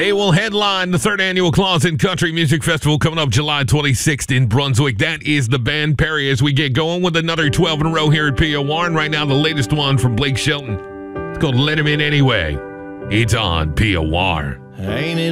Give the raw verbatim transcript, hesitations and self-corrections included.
They will headline the third annual Claus and Country Music Festival coming up July twenty-sixth in Brunswick. That is the band Perry as we get going with another twelve in a row here at P O R. And right now, the latest one from Blake Shelton. It's called Let Him In Anyway. It's on P O R. Ain't it